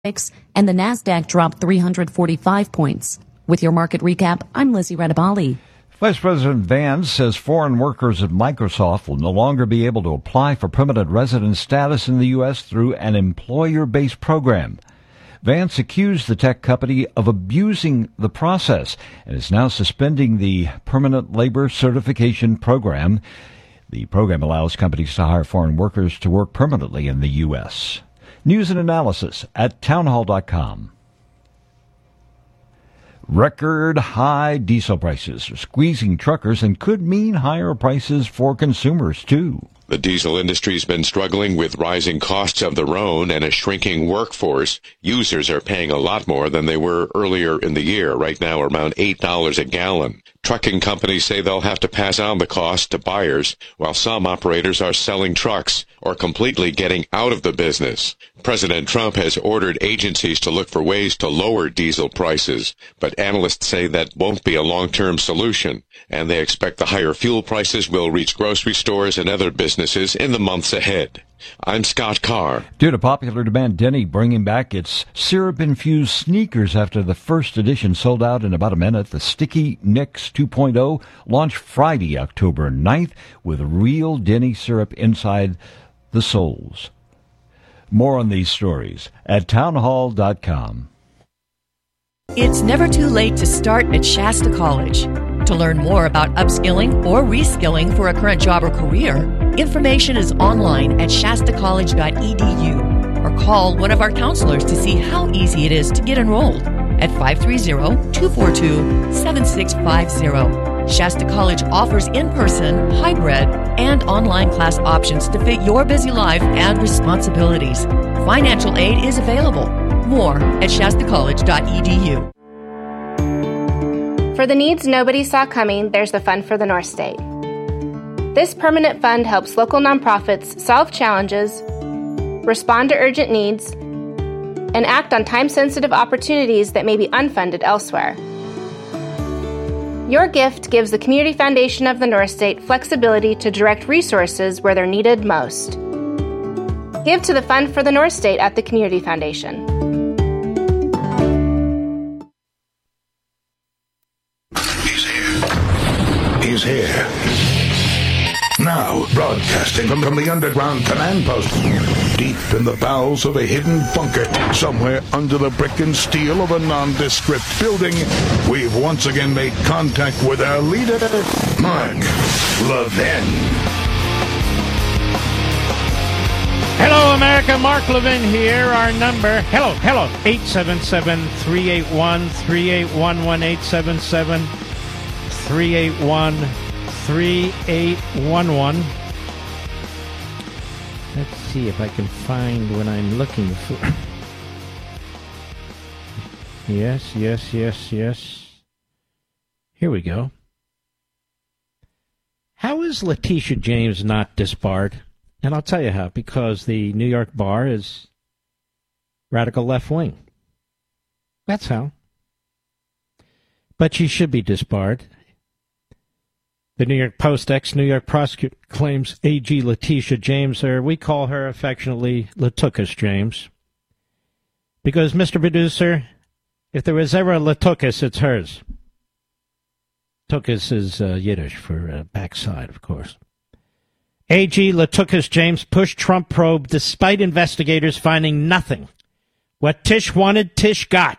and the Nasdaq dropped 345 points. With your market recap, I'm Lizzie Redabali. Vice President Vance says foreign workers at Microsoft will no longer be able to apply for permanent resident status in the U.S. through an employer-based program. Vance accused the tech company of abusing the process and is now suspending the Permanent Labor Certification Program. The program allows companies to hire foreign workers to work permanently in the U.S. News and analysis at townhall.com. Record high diesel prices are squeezing truckers and could mean higher prices for consumers, too. The diesel industry's been struggling with rising costs of their own and a shrinking workforce. Users are paying a lot more than they were earlier in the year, right now around $8 a gallon. Trucking companies say they'll have to pass on the cost to buyers, while some operators are selling trucks or completely getting out of the business. President Trump has ordered agencies to look for ways to lower diesel prices, but analysts say that won't be a long-term solution, and they expect the higher fuel prices will reach grocery stores and other businesses in the months ahead. I'm Scott Carr. Due to popular demand, Denny bringing back its syrup-infused sneakers after the first edition sold out in about a minute. The Sticky Nicks 2.0 launched Friday, October 9th, with real Denny syrup inside the soles. More on these stories at townhall.com. It's never too late to start at Shasta College. To learn more about upskilling or reskilling for a current job or career, information is online at shastacollege.edu or call one of our counselors to see how easy it is to get enrolled at 530-242-7650. Shasta College offers in-person, hybrid, and online class options to fit your busy life and responsibilities. Financial aid is available. More at shastacollege.edu. For the needs nobody saw coming, there's the Fund for the North State. This permanent fund helps local nonprofits solve challenges, respond to urgent needs, and act on time-sensitive opportunities that may be unfunded elsewhere. Your gift gives the Community Foundation of the North State flexibility to direct resources where they're needed most. Give to the Fund for the North State at the Community Foundation. He's here. Now, broadcasting from the underground command post, deep in the bowels of a hidden bunker, somewhere under the brick and steel of a nondescript building, we've once again made contact with our leader, Mark Levin. Hello, America. Mark Levin here. Our number, hello, 877-381-3811, 877-381-3811. Let's see if I can find what I'm looking for. Yes. Here we go. How is Letitia James not disbarred? And I'll tell you how. Because the New York bar is radical left-wing. That's how. But she should be disbarred. The New York Post ex-New York prosecutor claims AG Letitia James, or we call her affectionately Latukas James. Because, Mr. Producer, if there was ever a Latukas, it's hers. Tukas is Yiddish for backside, of course. AG Latukas James pushed Trump probe despite investigators finding nothing. What Tish wanted, Tish got.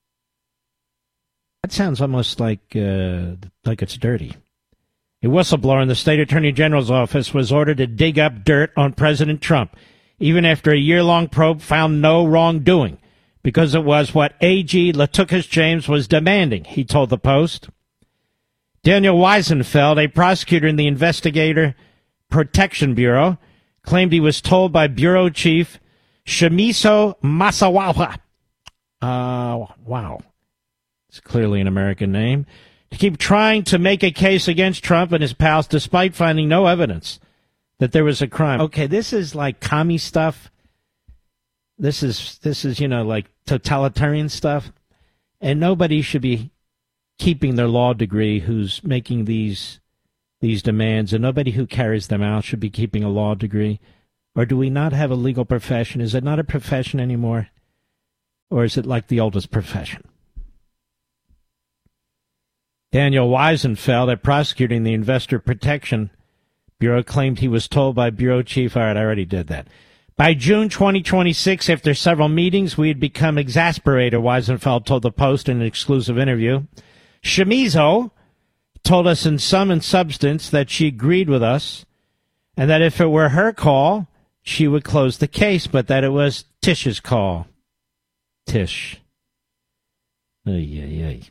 That sounds almost like it's dirty. A whistleblower in the state attorney general's office was ordered to dig up dirt on President Trump, even after a year-long probe found no wrongdoing, because it was what AG Latukas James was demanding, he told the Post. Daniel Weisenfeld, a prosecutor in the Investigator Protection Bureau, claimed he was told by Bureau Chief Shimiso Masawawa. Wow. It's clearly an American name. To keep trying to make a case against Trump and his pals despite finding no evidence that there was a crime. Okay, this is like commie stuff. This is like totalitarian stuff. And nobody should be keeping their law degree who's making these demands, and nobody who carries them out should be keeping a law degree. Or do we not have a legal profession? Is it not a profession anymore? or is it like the oldest profession? Daniel Weisenfeld, at prosecuting the Investor Protection Bureau, claimed he was told by bureau chief, all right, I already did that. By June 2026, after several meetings, we had become exasperated, Weisenfeld told the Post in an exclusive interview. Chamizo told us in sum and substance that she agreed with us and that if it were her call, she would close the case, but that it was Tish's call. Tish. Ay, ay, ay.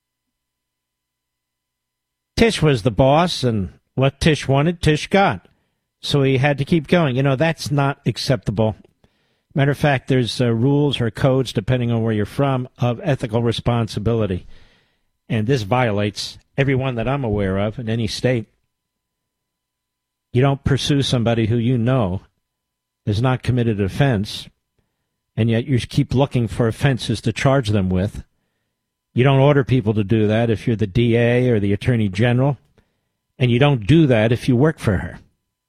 Tish was the boss, and what Tish wanted, Tish got. So he had to keep going. You know, that's not acceptable. Matter of fact, there's rules or codes, depending on where you're from, of ethical responsibility. And this violates every one that I'm aware of in any state. You don't pursue somebody who you know has not committed an offense, and yet you keep looking for offenses to charge them with. You don't order people to do that if you're the DA or the Attorney General, and you don't do that if you work for her.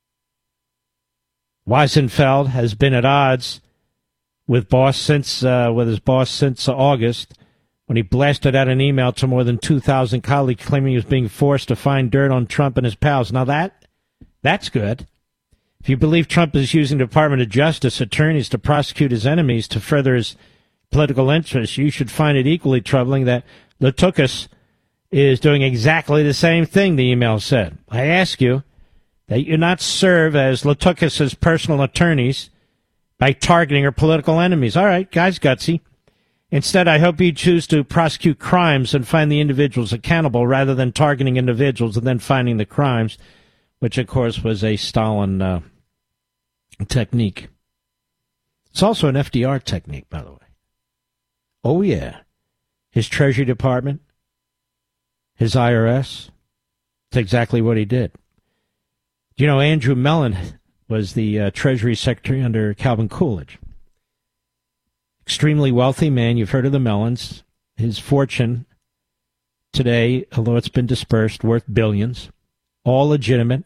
Weisenfeld has been at odds with his boss since August, when he blasted out an email to more than 2,000 colleagues claiming he was being forced to find dirt on Trump and his pals. Now that's good. If you believe Trump is using the Department of Justice attorneys to prosecute his enemies to further his political interests, you should find it equally troubling that Latukas is doing exactly the same thing, the email said. I ask you that you not serve as Latukas' personal attorneys by targeting her political enemies. All right, guys, gutsy. Instead, I hope you choose to prosecute crimes and find the individuals accountable rather than targeting individuals and then finding the crimes, which, of course, was a Stalin technique. It's also an FDR technique, by the way. Oh, yeah. His Treasury Department, his IRS, it's exactly what he did. You know, Andrew Mellon was the Treasury Secretary under Calvin Coolidge. Extremely wealthy man. You've heard of the Mellons. His fortune today, although it's been dispersed, worth billions. All legitimate.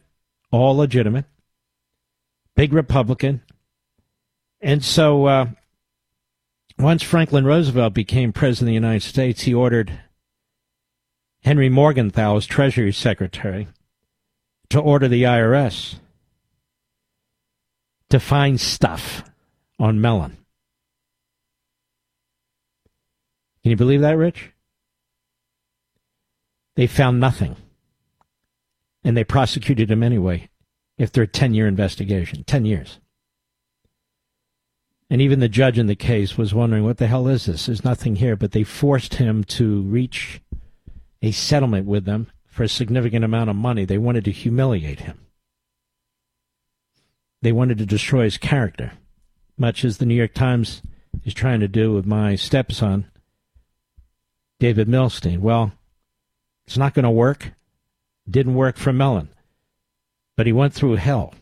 Big Republican. And so once Franklin Roosevelt became President of the United States, he ordered Henry Morgenthau, as Treasury Secretary, to order the IRS to find stuff on Mellon. Can you believe that, Rich? They found nothing. And they prosecuted him anyway, after a 10-year investigation. 10 years. And even the judge in the case was wondering, what the hell is this? There's nothing here. But they forced him to reach a settlement with them for a significant amount of money. They wanted to humiliate him. They wanted to destroy his character, much as the New York Times is trying to do with my stepson, David Milstein. Well, it's not going to work. Didn't work for Mellon. But he went through hell.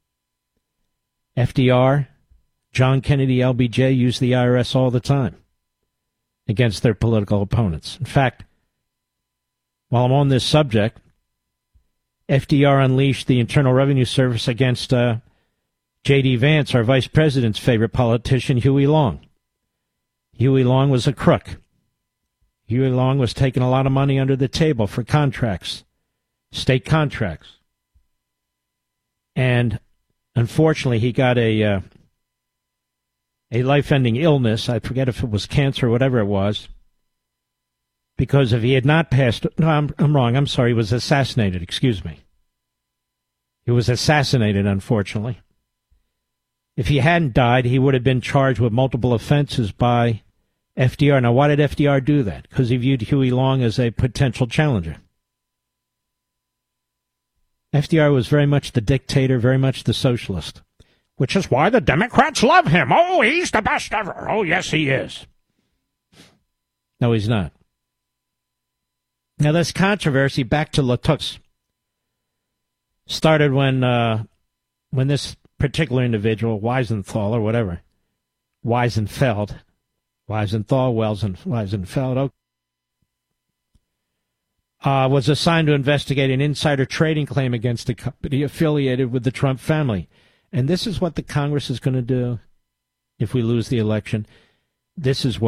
FDR, John Kennedy, LBJ used the IRS all the time against their political opponents. In fact, while I'm on this subject, FDR unleashed the Internal Revenue Service against J.D. Vance, our vice president's favorite politician, Huey Long. Huey Long was a crook. Huey Long was taking a lot of money under the table for contracts, state contracts. And unfortunately, he got a life-ending illness. I forget if it was cancer or whatever it was. Because if he had not passed... No, I'm wrong. I'm sorry. He was assassinated. Excuse me. He was assassinated, unfortunately. If he hadn't died, he would have been charged with multiple offenses by FDR. Now, why did FDR do that? Because he viewed Huey Long as a potential challenger. FDR was very much the dictator, very much the socialist, which is why the Democrats love him. Oh, he's the best ever. Oh, yes, he is. No, he's not. Now, this controversy, back to Latuks, started when this particular individual, Weisenthal or whatever, Weisenfeld, was assigned to investigate an insider trading claim against a company affiliated with the Trump family. And this is what the Congress is going to do if we lose the election. This is what